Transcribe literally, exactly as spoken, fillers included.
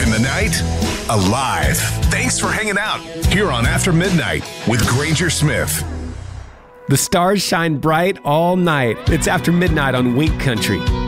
in the night, alive. Thanks for hanging out here on After Midnight with Granger Smith. The stars shine bright all night. It's After Midnight on Wink Country.